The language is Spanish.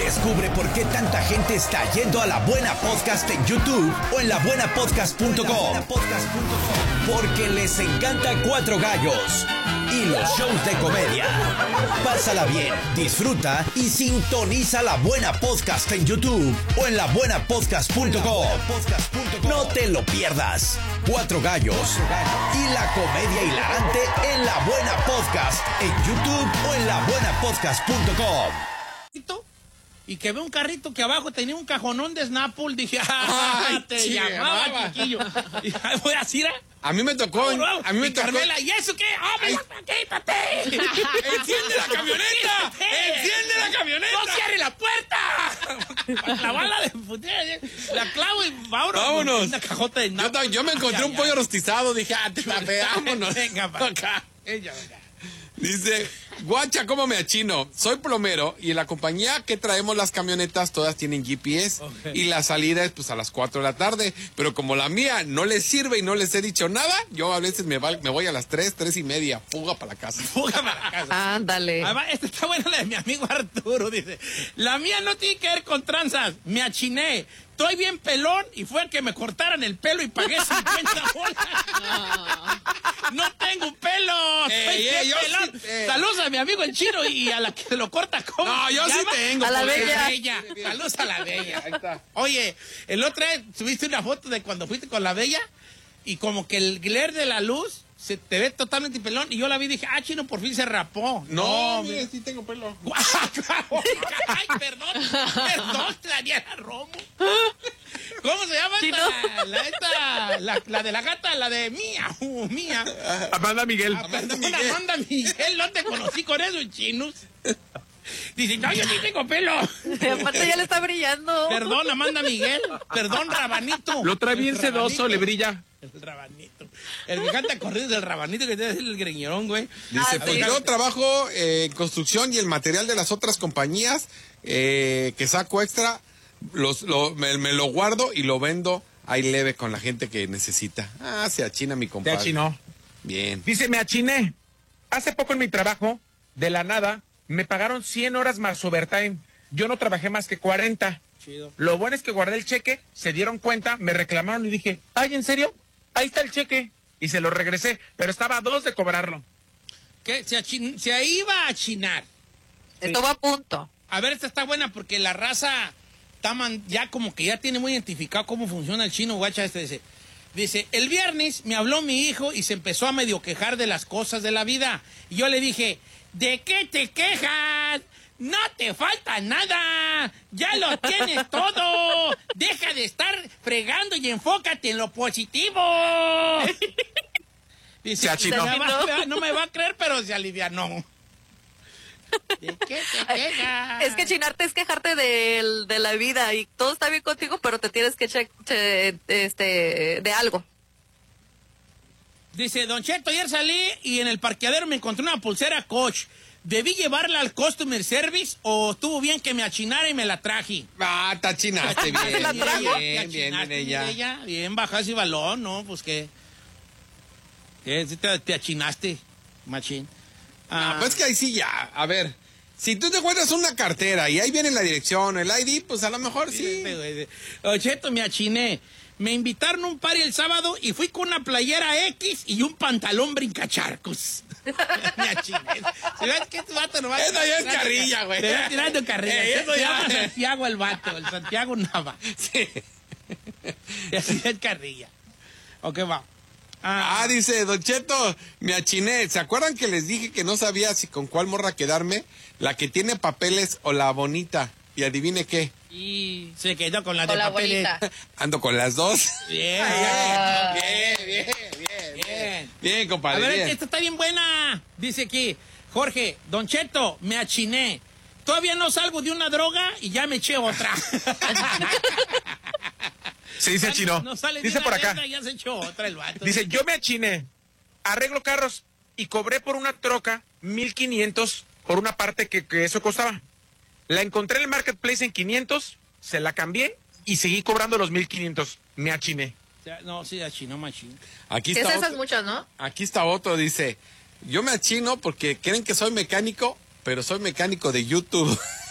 Descubre por qué tanta gente está yendo a La Buena Podcast en YouTube o en labuenapodcast.com. Porque les encanta Cuatro Gallos y los shows de comedia. Pásala bien, disfruta y sintoniza La Buena Podcast en YouTube o en labuenapodcast.com. No te lo pierdas. Cuatro Gallos y la comedia hilarante en La Buena Podcast en YouTube o en labuenapodcast.com. Y que ve un carrito que abajo tenía un cajonón de Snapple. Dije, te llamaba, chiquillo. Y voy a decir, a mí me tocó. A mí me tocó. Carmela, ¿y eso qué? ¡Quítate! ¡Enciende la camioneta! ¡Enciende la camioneta! ¡No cierre la puerta! Para clavarla de putera. La clavo y vámonos. Una cajota de Snapple. Yo me encontré un pollo rostizado. Dije, vámonos. Venga, para acá. Venga. Dice, guacha, ¿cómo me achino? Soy plomero y en la compañía que traemos las camionetas todas tienen GPS. Okay. Y la salida es pues a las 4 de la tarde. Pero como la mía no les sirve y no les he dicho nada, yo a veces me voy a las 3:30. Fuga para la casa. Fuga para la casa. Ándale. Además, esta está buena la de mi amigo Arturo. Dice, la mía no tiene que ver con tranzas. Me achiné. Estoy bien pelón y fue que me cortaran el pelo y pagué 50 bolas. No tengo un pelo. Pelón. Sí, saludos a mi amigo el chino y a la que se lo corta. ¿Cómo? No, yo sí tengo. A la bella. Saludos a la bella. Ahí está. Oye, el otro día subiste una foto de cuando fuiste con la bella y como que el glare de la luz se te ve totalmente pelón y yo la vi y dije, chino, por fin se rapó. No, mire, sí tengo pelo. Ay, perdón, Daniela Romo. ¿Cómo se llama la de la gata? La de Mía. Amanda Miguel. Amanda Miguel, no te conocí con eso, chinos. Dice, no, yo sí tengo pelo. Aparte ya le está brillando. Perdón, Amanda Miguel. Perdón, Rabanito. Lo trae bien sedoso, le brilla. El Rabanito. El que canta corridos del Rabanito, que es el greñerón, güey. Dice, pues yo trabajo en construcción y el material de las otras compañías que saco extra, me lo guardo y lo vendo ahí leve con la gente que necesita. Se achina mi compadre. Se achinó. Bien. Dice, me achiné. Hace poco en mi trabajo, de la nada, me pagaron 100 horas más overtime. Yo no trabajé más que 40. Chido. Lo bueno es que guardé el cheque, se dieron cuenta, me reclamaron y dije, ¿en serio? Ahí está el cheque. Y se lo regresé, pero estaba a 2 de cobrarlo. ¿Qué? Se iba a achinar. Estuvo a punto. A ver, esta está buena porque la raza ya como que ya tiene muy identificado cómo funciona el chino, guacha. Dice, el viernes me habló mi hijo y se empezó a medio quejar de las cosas de la vida. Y yo le dije, ¿de qué te quejas? No te falta nada, ya lo tienes todo. Deja de estar fregando y enfócate en lo positivo. Dice, no me va a creer, pero se alivianó. ¿De qué te quejas? Es que chinarte es quejarte de la vida y todo está bien contigo, pero te tienes que de algo. Dice, Don Cheto, ayer salí y en el parqueadero me encontré una pulsera Coach. ¿Debí llevarla al Customer Service o estuvo bien que me achinara y me la traje? Te achinaste bien. ¿La trajo? Bien, ella. Bien, bajaste el balón, ¿no? Pues que te achinaste, machín. Pues que ahí sí ya, a ver, si tú te encuentras una cartera y ahí viene la dirección, el ID, pues a lo mejor sí. Don Cheto, me achiné. Me invitaron a un party el sábado y fui con una playera X y un pantalón brincacharcos. Me achiné. ¿Sí ves que este vato no va a... Eso ya es carrilla, güey. Te va tirando carrilla. Eso ya... llama Santiago el vato, el Santiago Nava. Sí. Y así es carrilla. Ok, va. Dice, Don Cheto, me achiné. ¿Se acuerdan que les dije que no sabía si con cuál morra quedarme? ¿La que tiene papeles o la bonita? Y adivine qué. Y se quedó con la de la papeles. Ando con las dos. Bien. Bien, compadre. A ver, bien. esta está bien buena. Dice aquí, Jorge, Don Cheto, me achiné. Todavía no salgo de una droga y ya me eché otra. Sí, se achinó. No sale Dice por acá. Ya se echó otra el vato. Dice, yo me achiné, arreglo carros y cobré por una troca 1,500 por una parte que eso costaba. La encontré en el marketplace en 500, se la cambié y seguí cobrando los 1,500. Me achiné. No, sí, achinó machín. Aquí está Esas otro, muchas, ¿no? aquí está otro, dice, yo me achino porque creen que soy mecánico, pero soy mecánico de YouTube.